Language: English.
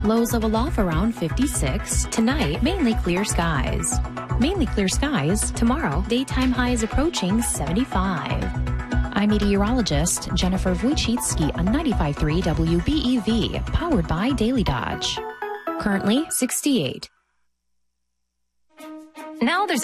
Lows of a low of around 56. Tonight, mainly clear skies. Mainly clear skies. Tomorrow, daytime highs approaching 75. I'm meteorologist Jennifer Wojcicki on 95.3 WBEV, powered by Daily Dodge. Currently 68. Now there's